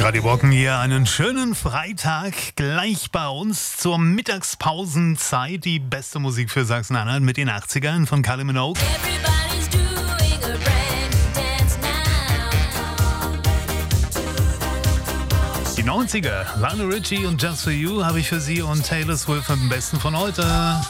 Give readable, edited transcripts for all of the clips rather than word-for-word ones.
Radio Brocken hier, einen schönen Freitag gleich bei uns zur Mittagspausenzeit. Die beste Musik für Sachsen-Anhalt mit den 80ern von Kylie Minogue. Die 90er, Lionel Richie und Just For You habe ich für Sie und Taylor Swift am besten von heute.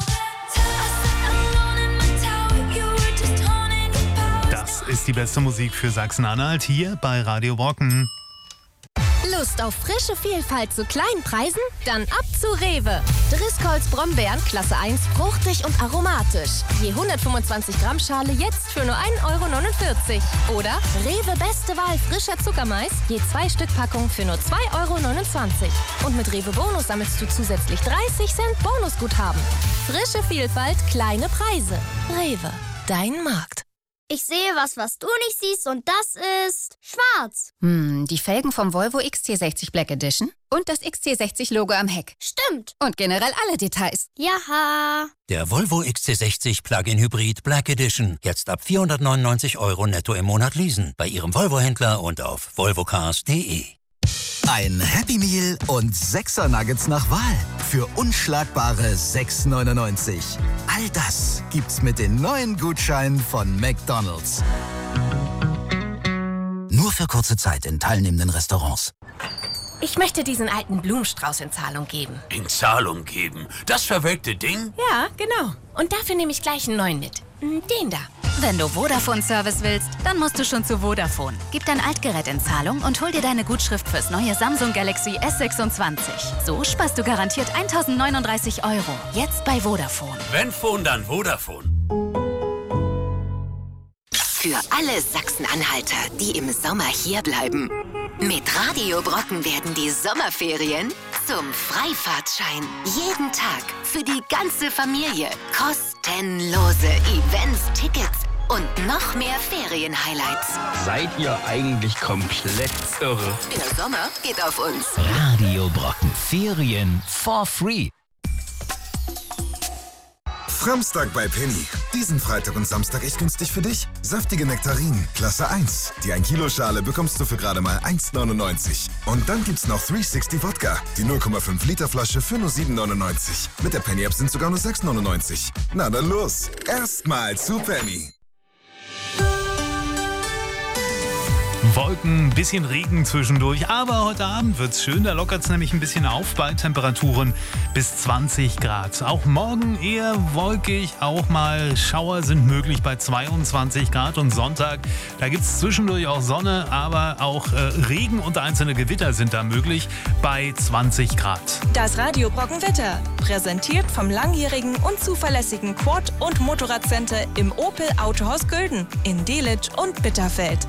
Das ist die beste Musik für Sachsen-Anhalt hier bei Radio Brocken. Lust auf frische Vielfalt zu kleinen Preisen? Dann ab zu Rewe. Driscolls Brombeeren Klasse 1, fruchtig und aromatisch. Je 125 Gramm Schale jetzt für nur 1,49 €. Oder Rewe Beste Wahl frischer Zuckermais, je 2 Stück Packung für nur 2,29 €. Und mit Rewe Bonus sammelst du zusätzlich 30 Cent Bonusguthaben. Frische Vielfalt, kleine Preise. Rewe, dein Markt. Ich sehe was du nicht siehst, und das ist schwarz. Die Felgen vom Volvo XC60 Black Edition und das XC60-Logo am Heck. Stimmt. Und generell alle Details. Jaha. Der Volvo XC60 Plug-in Hybrid Black Edition. Jetzt ab 499 € netto im Monat leasen. Bei Ihrem Volvo-Händler und auf volvocars.de. Ein Happy Meal und 6er Nuggets nach Wahl für unschlagbare 6,99 €. All das gibt's mit den neuen Gutscheinen von McDonald's. Nur für kurze Zeit in teilnehmenden Restaurants. Ich möchte diesen alten Blumenstrauß in Zahlung geben. In Zahlung geben? Das verwelkte Ding? Ja, genau. Und dafür nehme ich gleich einen neuen mit. Den da. Wenn du Vodafone-Service willst, dann musst du schon zu Vodafone. Gib dein Altgerät in Zahlung und hol dir deine Gutschrift fürs neue Samsung Galaxy S26. So sparst du garantiert 1.039 €. Jetzt bei Vodafone. Wenn Phone, dann Vodafone. Für alle Sachsen-Anhalter, die im Sommer hierbleiben. Mit Radio Brocken werden die Sommerferien zum Freifahrtschein. Jeden Tag für die ganze Familie. Kostenlose Events, Tickets und noch mehr Ferien-Highlights. Seid ihr eigentlich komplett irre? Der Sommer geht auf uns. Radio Brocken. Ferien for free. Samstag bei Penny. Diesen Freitag und Samstag echt günstig für dich. Saftige Nektarinen, Klasse 1. Die 1 Kilo Schale bekommst du für gerade mal 1,99 €. Und dann gibt's noch 360 Wodka. Die 0,5 Liter Flasche für nur 7,99 €. Mit der Penny App sind sogar nur 6,99 €. Na dann los. Erstmal zu Penny. Wolken, ein bisschen Regen zwischendurch, aber heute Abend wird's schön, da lockert es nämlich ein bisschen auf bei Temperaturen bis 20 Grad. Auch morgen eher wolkig, auch mal Schauer sind möglich bei 22 Grad und Sonntag, da gibt's zwischendurch auch Sonne, aber auch Regen und einzelne Gewitter sind da möglich bei 20 Grad. Das Radio Brocken Wetter, präsentiert vom langjährigen und zuverlässigen Quad- und Motorradcenter im Opel Autohaus Gülden in Delitzsch und Bitterfeld.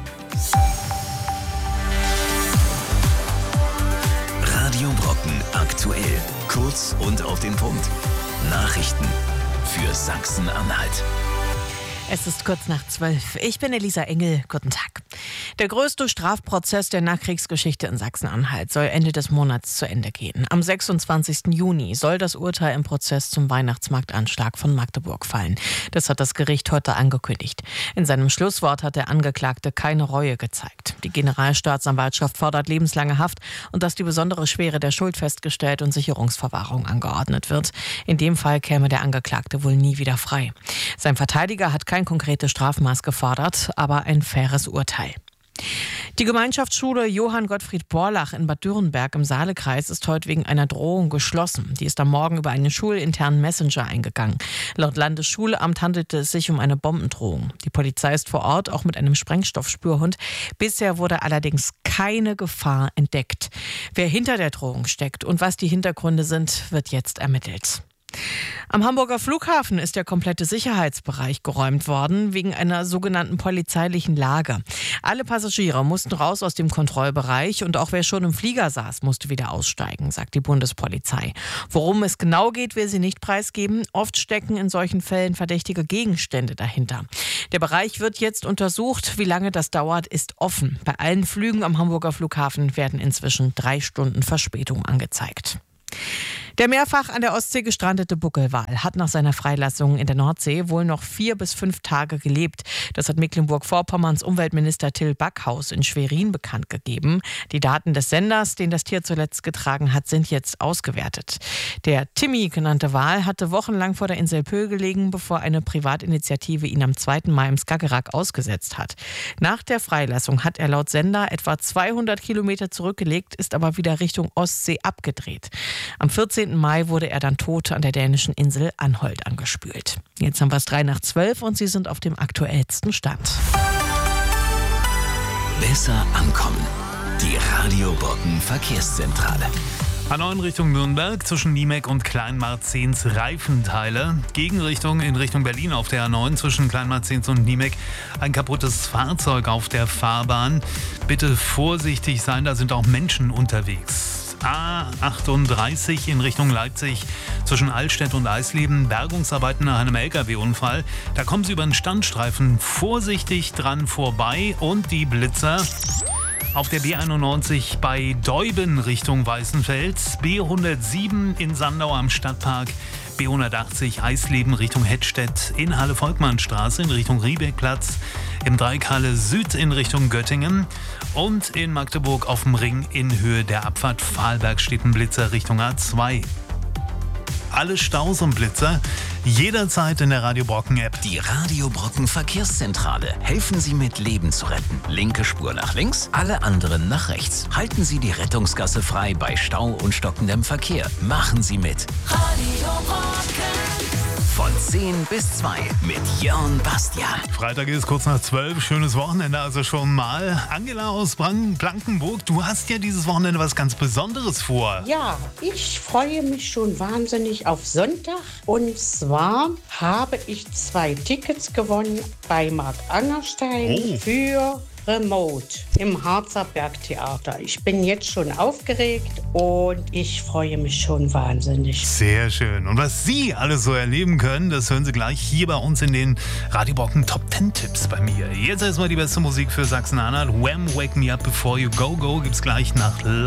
Radio Brocken aktuell. Kurz und auf den Punkt. Nachrichten für Sachsen-Anhalt. Es ist kurz nach 12. Ich bin Elisa Engel. Guten Tag. Der größte Strafprozess der Nachkriegsgeschichte in Sachsen-Anhalt soll Ende des Monats zu Ende gehen. Am 26. Juni soll das Urteil im Prozess zum Weihnachtsmarktanschlag von Magdeburg fallen. Das hat das Gericht heute angekündigt. In seinem Schlusswort hat der Angeklagte keine Reue gezeigt. Die Generalstaatsanwaltschaft fordert lebenslange Haft und dass die besondere Schwere der Schuld festgestellt und Sicherungsverwahrung angeordnet wird. In dem Fall käme der Angeklagte wohl nie wieder frei. Sein Verteidiger hat kein konkretes Strafmaß gefordert, aber ein faires Urteil. Die Gemeinschaftsschule Johann Gottfried Borlach in Bad Dürrenberg im Saalekreis ist heute wegen einer Drohung geschlossen. Die ist am Morgen über einen schulinternen Messenger eingegangen. Laut Landesschulamt handelte es sich um eine Bombendrohung. Die Polizei ist vor Ort, auch mit einem Sprengstoffspürhund. Bisher wurde allerdings keine Gefahr entdeckt. Wer hinter der Drohung steckt und was die Hintergründe sind, wird jetzt ermittelt. Am Hamburger Flughafen ist der komplette Sicherheitsbereich geräumt worden, wegen einer sogenannten polizeilichen Lage. Alle Passagiere mussten raus aus dem Kontrollbereich und auch wer schon im Flieger saß, musste wieder aussteigen, sagt die Bundespolizei. Worum es genau geht, will sie nicht preisgeben. Oft stecken in solchen Fällen verdächtige Gegenstände dahinter. Der Bereich wird jetzt untersucht. Wie lange das dauert, ist offen. Bei allen Flügen am Hamburger Flughafen werden inzwischen 3 Stunden Verspätung angezeigt. Der mehrfach an der Ostsee gestrandete Buckelwal hat nach seiner Freilassung in der Nordsee wohl noch 4 bis 5 Tage gelebt. Das hat Mecklenburg-Vorpommerns Umweltminister Till Backhaus in Schwerin bekannt gegeben. Die Daten des Senders, den das Tier zuletzt getragen hat, sind jetzt ausgewertet. Der Timmy genannte Wal hatte wochenlang vor der Insel Pöhl gelegen, bevor eine Privatinitiative ihn am 2. Mai im Skagerrak ausgesetzt hat. Nach der Freilassung hat er laut Sender etwa 200 Kilometer zurückgelegt, ist aber wieder Richtung Ostsee abgedreht. Am 14. Mai wurde er dann tot an der dänischen Insel Anholt angespült. Jetzt haben wir es 11:03 und Sie sind auf dem aktuellsten Stand. Besser ankommen. Die Radio Brocken Verkehrszentrale. A9 Richtung Nürnberg zwischen Niemek und Kleinmarzens Reifenteile. Gegenrichtung in Richtung Berlin auf der A9 zwischen Kleinmarzens und Niemek. Ein kaputtes Fahrzeug auf der Fahrbahn. Bitte vorsichtig sein, da sind auch Menschen unterwegs. A38 in Richtung Leipzig zwischen Altstedt und Eisleben. Bergungsarbeiten nach einem LKW-Unfall. Da kommen Sie über den Standstreifen vorsichtig dran vorbei und die Blitzer. Auf der B91 bei Deuben Richtung Weißenfels, B107 in Sandau am Stadtpark, B180 Eisleben Richtung Hettstedt in Halle-Volkmann-Straße in Richtung Riebeckplatz, im Dreieck Halle Süd in Richtung Göttingen und in Magdeburg auf dem Ring in Höhe der Abfahrt Vahlberg steht ein Blitzer Richtung A2. Alle Staus und Blitzer jederzeit in der Radio Brocken App. Die Radio Brocken Verkehrszentrale. Helfen Sie mit, Leben zu retten. Linke Spur nach links, alle anderen nach rechts. Halten Sie die Rettungsgasse frei bei Stau und stockendem Verkehr. Machen Sie mit. Radio Brocken. Von 10 bis 2 mit Jörn Bastian. Freitag ist kurz nach 12. Schönes Wochenende also schon mal. Angela aus Blankenburg, du hast ja dieses Wochenende was ganz Besonderes vor. Ja, ich freue mich schon wahnsinnig auf Sonntag. Und zwar habe ich 2 Tickets gewonnen bei Marc Angerstein für Remote im Harzer Bergtheater. Ich bin jetzt schon aufgeregt und ich freue mich schon wahnsinnig. Sehr schön. Und was Sie alles so erleben können, das hören Sie gleich hier bei uns in den Radio Brocken Top 10 Tipps bei mir. Jetzt erstmal die beste Musik für Sachsen-Anhalt. Wham! Wake Me Up Before You Go Go gibt's gleich nach